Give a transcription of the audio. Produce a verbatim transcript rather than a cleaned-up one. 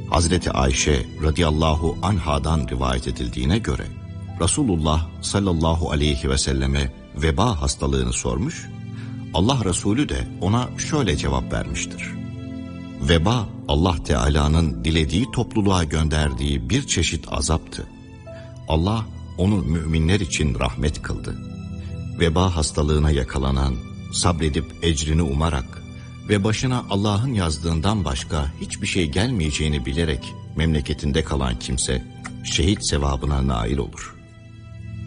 Hazreti Ayşe radıyallahu anhadan rivayet edildiğine göre Resulullah sallallahu aleyhi ve selleme veba hastalığını sormuş, Allah Resulü de ona şöyle cevap vermiştir. Veba Allah Teala'nın dilediği topluluğa gönderdiği bir çeşit azaptı. Allah onu müminler için rahmet kıldı. Veba hastalığına yakalanan, sabredip ecrini umarak ve başına Allah'ın yazdığından başka hiçbir şey gelmeyeceğini bilerek memleketinde kalan kimse şehit sevabına nail olur.